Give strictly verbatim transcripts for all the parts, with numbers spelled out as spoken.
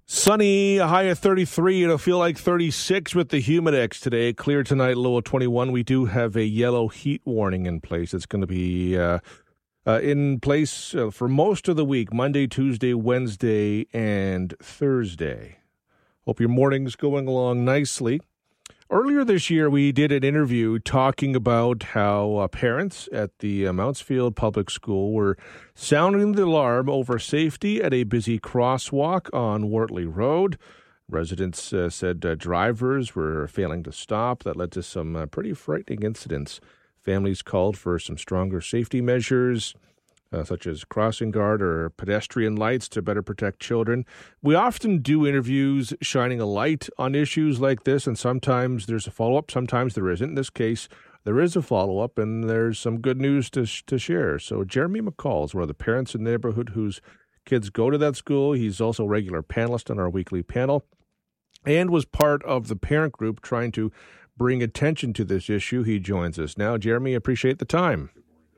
Sunny, a high of thirty-three. It'll feel like thirty-six with the Humidex today. Clear tonight, low of twenty-one. We do have a yellow heat warning in place. It's going to be uh, uh, in place uh, for most of the week, Monday, Tuesday, Wednesday, and Thursday. Hope your morning's going along nicely. Earlier this year, we did an interview talking about how uh, parents at the uh, Mountsfield Public School were sounding the alarm over safety at a busy crosswalk on Wortley Road. Residents uh, said uh, drivers were failing to stop. That led to some uh, pretty frightening incidents. Families called for some stronger safety measures, Uh, such as crossing guard or pedestrian lights to better protect children. We often do interviews shining a light on issues like this, and sometimes there's a follow-up, sometimes there isn't. In this case, there is a follow-up, and there's some good news to sh- to share. So Jeremy McCall is one of the parents in the neighborhood whose kids go to that school. He's also a regular panelist on our weekly panel and was part of the parent group trying to bring attention to this issue. He joins us now. Jeremy, appreciate the time.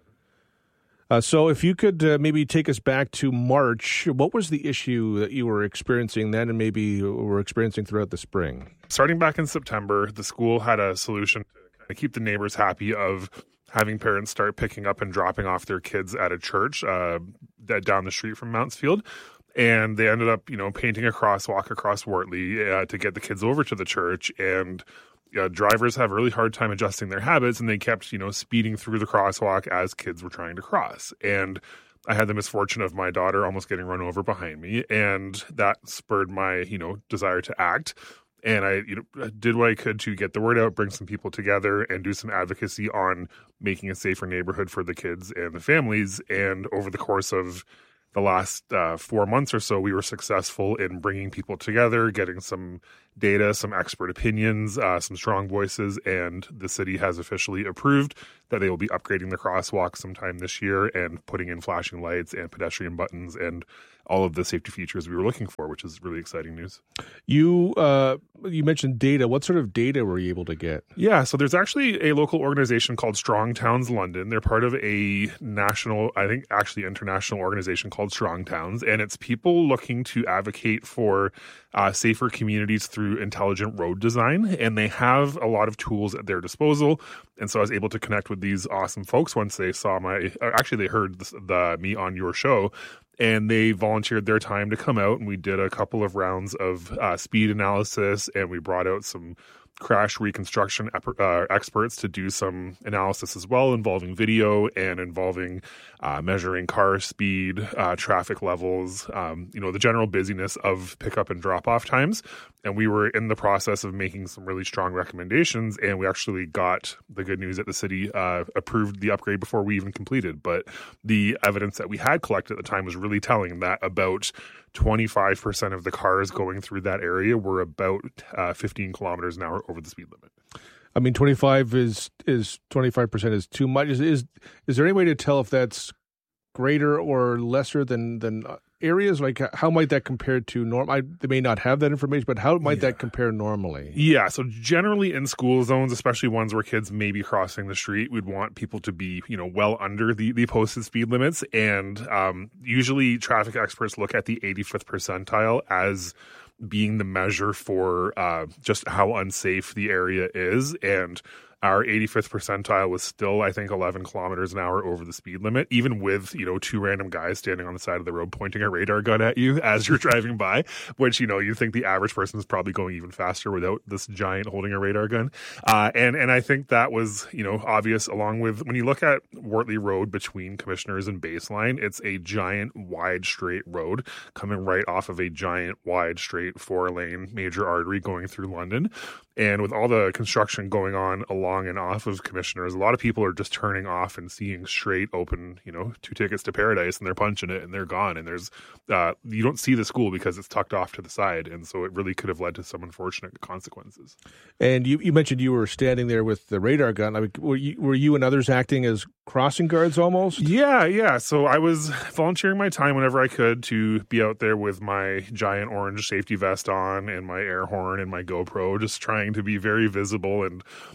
Uh, so if you could uh, maybe take us back to March, what was the issue that you were experiencing then and maybe were experiencing throughout the spring? Starting back in September, the school had a solution to kind of keep the neighbors happy of having parents start picking up and dropping off their kids at a church uh, down the street from Mountsfield. And they ended up, you know, painting a crosswalk across Wortley uh, to get the kids over to the church. And Uh, drivers have a really hard time adjusting their habits, and they kept, you know, speeding through the crosswalk as kids were trying to cross. And I had the misfortune of my daughter almost getting run over behind me, and that spurred my, you know, desire to act. And I, you know, did what I could to get the word out, bring some people together, and do some advocacy on making a safer neighborhood for the kids and the families. And over the course of the last uh, four months or so, we were successful in bringing people together, getting some data, some expert opinions, uh, some strong voices, and the city has officially approved that they will be upgrading the crosswalk sometime this year and putting in flashing lights and pedestrian buttons and all of the safety features we were looking for, which is really exciting news. You uh, you mentioned data. What sort of data were you able to get? Yeah, so there's actually a local organization called Strong Towns London. They're part of a national, I think actually international organization called Strong Towns, and it's people looking to advocate for uh, safer communities through intelligent road design, and they have a lot of tools at their disposal. And so I was able to connect with these awesome folks once they saw my, actually they heard the, the me on your show, and they volunteered their time to come out, and we did a couple of rounds of uh, speed analysis, and we brought out some crash reconstruction uh, experts to do some analysis as well, involving video and involving uh, measuring car speed, uh, traffic levels, um, you know, the general busyness of pickup and drop-off times. And we were in the process of making some really strong recommendations, and we actually got the good news that the city uh, approved the upgrade before we even completed. But the evidence that we had collected at the time was really telling that about twenty-five percent of the cars going through that area were about uh, fifteen kilometers an hour over the speed limit. I mean, twenty-five is is twenty-five percent is too much. Is, is is there any way to tell if that's greater or lesser than than areas? Like, how might that compare to norm? I, they may not have that information, but how might yeah. that compare normally? Yeah, so generally in school zones, especially ones where kids may be crossing the street, we'd want people to be, you know, well under the, the posted speed limits. And um, usually traffic experts look at the eighty-fifth percentile as being the measure for uh, just how unsafe the area is. And our eighty-fifth percentile was still, I think, eleven kilometers an hour over the speed limit, even with, you know, two random guys standing on the side of the road pointing a radar gun at you as you're driving by, which, you know, you think the average person is probably going even faster without this giant holding a radar gun. Uh, and, and I think that was, you know, obvious, along with when you look at Wortley Road between Commissioners and Baseline, it's a giant wide straight road coming right off of a giant wide straight four lane major artery going through London. And with all the construction going on along and off of Commissioners, a lot of people are just turning off and seeing straight open, you know, two tickets to paradise, and they're punching it and they're gone. And there's, uh, you don't see the school because it's tucked off to the side. And so it really could have led to some unfortunate consequences. And you, you mentioned you were standing there with the radar gun. I mean, were you, were you and others acting as crossing guards almost? Yeah, yeah. So I was volunteering my time whenever I could to be out there with my giant orange safety vest on and my air horn and my GoPro, just trying to be very visible and uh,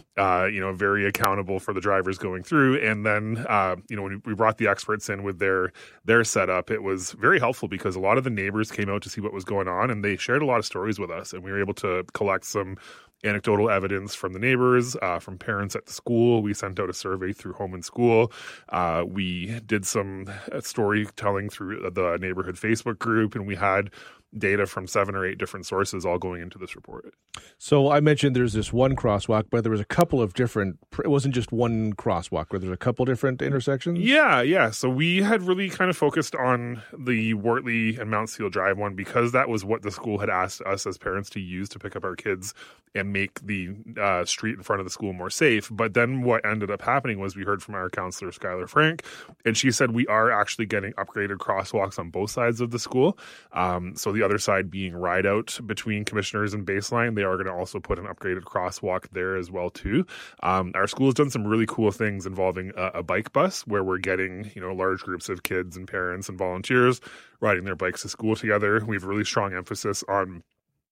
uh, you know, very accountable for the drivers going through. And then, uh, you know, when we brought the experts in with their their setup, it was very helpful because a lot of the neighbors came out to see what was going on, and they shared a lot of stories with us, and we were able to collect some anecdotal evidence from the neighbors, uh, from parents at the school. We sent out a survey through Home and School. Uh, we did some storytelling through the neighborhood Facebook group, and we had data from seven or eight different sources all going into this report. So I mentioned there's this one crosswalk, but there was a couple of different, it wasn't just one crosswalk, where there's a couple different intersections? Yeah, yeah. So we had really kind of focused on the Wortley and Mountsfield Drive one because that was what the school had asked us as parents to use to pick up our kids and make the uh, street in front of the school more safe. But then what ended up happening was we heard from our counselor, Skylar Frank, and she said we are actually getting upgraded crosswalks on both sides of the school. Um, so the other side being ride out between Commissioners and Baseline, they are going to also put an upgraded crosswalk there as well too. Um, our school has done some really cool things involving a, a bike bus where we're getting, you know, large groups of kids and parents and volunteers riding their bikes to school together. We have a really strong emphasis on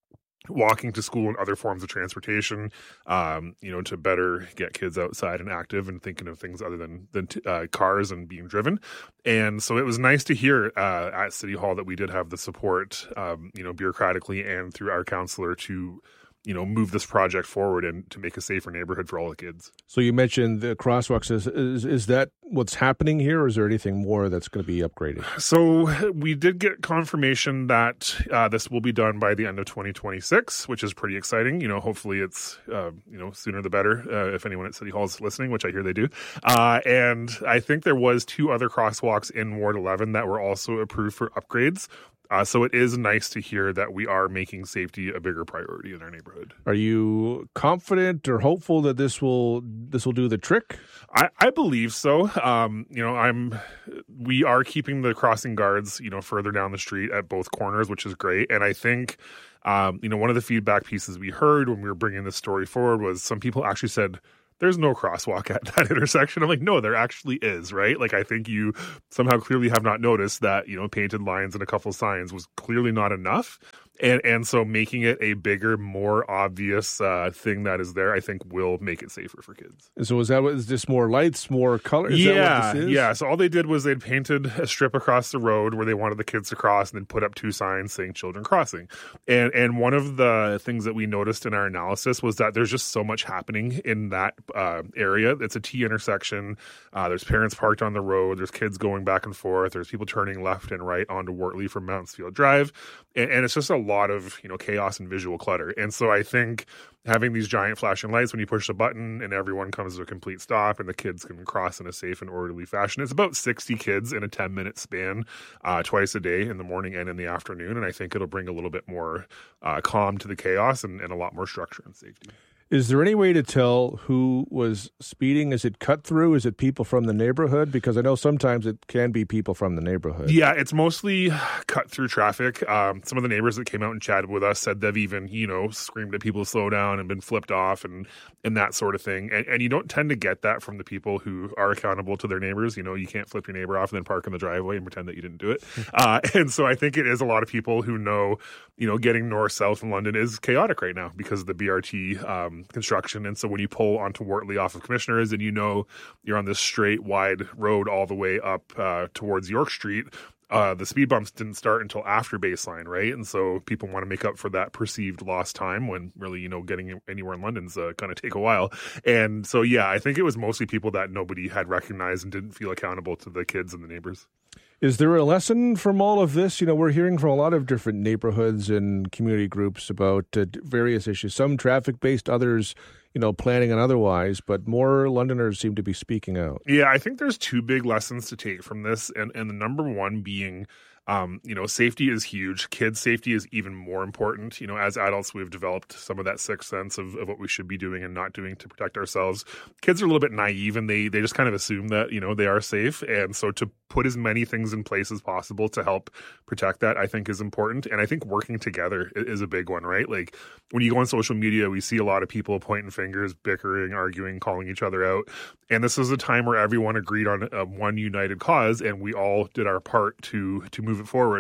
walking to school and other forms of transportation, um, you know, to better get kids outside and active and thinking of things other than, than uh, cars and being driven. And so it was nice to hear uh, at City Hall that we did have the support, um, you know, bureaucratically and through our counselor to, you know, move this project forward and to make a safer neighborhood for all the kids. So you mentioned the crosswalks. Is, is, is that what's happening here, or is there anything more that's going to be upgraded? So we did get confirmation that uh, this will be done by the end of twenty twenty-six, which is pretty exciting. You know, hopefully it's, uh, you know, sooner the better uh, if anyone at City Hall is listening, which I hear they do. Uh, and I think there was two other crosswalks in Ward eleven that were also approved for upgrades. Uh, so it is nice to hear that we are making safety a bigger priority in our neighborhood. Are you confident or hopeful that this will this will do the trick? I, I believe so. Um, you know, I'm. We are keeping the crossing guards, you know, further down the street at both corners, which is great. And I think, um, you know, one of the feedback pieces we heard when we were bringing this story forward was some people actually said, there's no crosswalk at that intersection. I'm like, no, there actually is, right? Like, I think you somehow clearly have not noticed that, you know, painted lines and a couple signs was clearly not enough. And and so making it a bigger, more obvious uh, thing that is there, I think will make it safer for kids. So is that what, is this more lights, more color? Is yeah, that what this is? yeah. So all they did was they'd painted a strip across the road where they wanted the kids to cross and then put up two signs saying children crossing. And and one of the things that we noticed in our analysis was that there's just so much happening in that uh, area. It's a T intersection. Uh, there's parents parked on the road. There's kids going back and forth. There's people turning left and right onto Wortley from Mountsfield Drive. And, and it's just a lot of, you know, chaos and visual clutter. And so I think having these giant flashing lights when you push a button and everyone comes to a complete stop and the kids can cross in a safe and orderly fashion. It's about sixty kids in a ten minute span uh, twice a day in the morning and in the afternoon. And I think it'll bring a little bit more uh, calm to the chaos and, and a lot more structure and safety. Is there any way to tell who was speeding? Is it cut through? Is it people from the neighborhood? Because I know sometimes it can be people from the neighborhood. Yeah, it's mostly cut through traffic. Um, some of the neighbors that came out and chatted with us said they've even, you know, screamed at people to slow down and been flipped off and and that sort of thing. And, and you don't tend to get that from the people who are accountable to their neighbors. You know, you can't flip your neighbor off and then park in the driveway and pretend that you didn't do it. uh, and so I think it is a lot of people who know, you know, getting north-south in London is chaotic right now because of the B R T um, construction. And so when you pull onto Wortley off of Commissioners and you know you're on this straight, wide road all the way up uh, towards York Street, uh, the speed bumps didn't start until after Baseline, right? And so people want to make up for that perceived lost time when really, you know, getting anywhere in London's uh, going to take a while. And so, yeah, I think it was mostly people that nobody had recognized and didn't feel accountable to the kids and the neighbors. Is there a lesson from all of this? You know, we're hearing from a lot of different neighborhoods and community groups about uh, various issues, some traffic-based, others, you know, planning and otherwise, but more Londoners seem to be speaking out. Yeah, I think there's two big lessons to take from this, and, and the number one being Um, you know, safety is huge. Kids' safety is even more important. You know, as adults, we've developed some of that sixth sense of, of what we should be doing and not doing to protect ourselves. Kids are a little bit naive and they, they just kind of assume that, you know, they are safe. And so to put as many things in place as possible to help protect that, I think is important. And I think working together is a big one, right? Like when you go on social media, we see a lot of people pointing fingers, bickering, arguing, calling each other out. And this is a time where everyone agreed on a, one united cause and we all did our part to, to move it forward.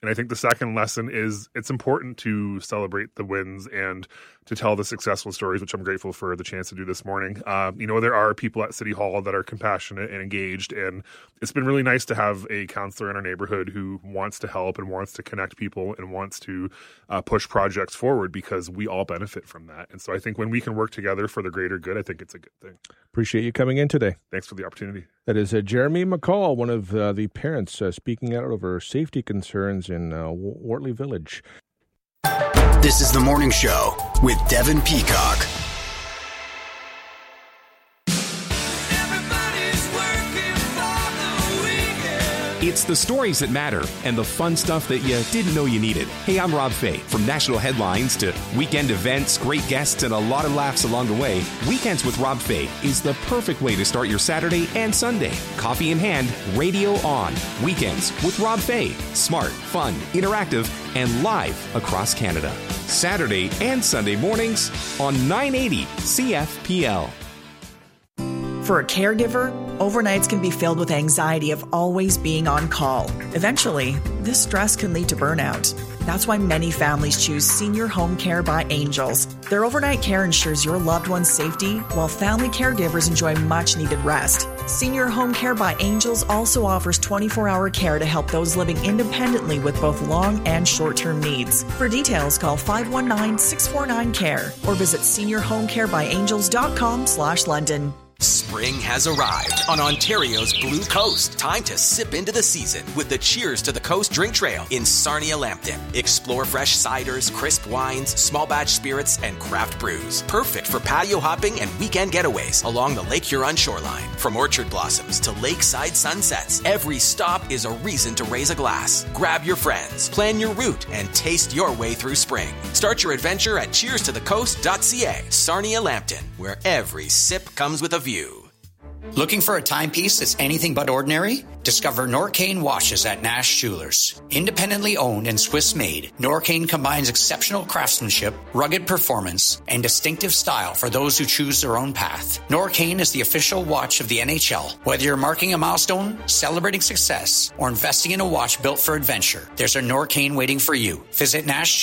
And I think the second lesson is it's important to celebrate the wins and to tell the successful stories, which I'm grateful for the chance to do this morning. Uh, you know, there are people at City Hall that are compassionate and engaged, and it's been really nice to have a counselor in our neighborhood who wants to help and wants to connect people and wants to uh, push projects forward, because we all benefit from that. And so I think when we can work together for the greater good, I think it's a good thing. Appreciate you coming in today. Thanks for the opportunity. That is uh, Jeremy McCall, one of uh, the parents uh, speaking out over safety concerns in uh, Wortley Village. This is The Morning Show with Devin Peacock. It's the stories that matter and the fun stuff that you didn't know you needed. Hey, I'm Rob Fay. From national headlines to weekend events, great guests, and a lot of laughs along the way, Weekends with Rob Fay is the perfect way to start your Saturday and Sunday. Coffee in hand, radio on. Weekends with Rob Fay. Smart, fun, interactive, and live across Canada. Saturday and Sunday mornings on nine eighty C F P L. For a caregiver, overnights can be filled with anxiety of always being on call. Eventually, this stress can lead to burnout. That's why many families choose Senior Home Care by Angels. Their overnight care ensures your loved one's safety, while family caregivers enjoy much-needed rest. Senior Home Care by Angels also offers twenty-four hour care to help those living independently with both long and short-term needs. For details, call five one nine, six four nine, C A R E or visit senior home care by angels dot com slash London. Spring has arrived on Ontario's Blue Coast. Time to sip into the season with the Cheers to the Coast drink trail in Sarnia-Lambton. Explore fresh ciders, crisp wines, small batch spirits, and craft brews. Perfect for patio hopping and weekend getaways along the Lake Huron shoreline. From orchard blossoms to lakeside sunsets, every stop is a reason to raise a glass. Grab your friends, plan your route, and taste your way through spring. Start your adventure at cheers to the coast dot c a. Sarnia-Lambton, where every sip comes with a view. Looking for a timepiece that's anything but ordinary? Discover Norcane watches at Nash Jewelers. Independently owned and Swiss-made, Norcane combines exceptional craftsmanship, rugged performance, and distinctive style for those who choose their own path. Norcane is the official watch of the N H L. Whether you're marking a milestone, celebrating success, or investing in a watch built for adventure, there's a Norcane waiting for you. Visit Nash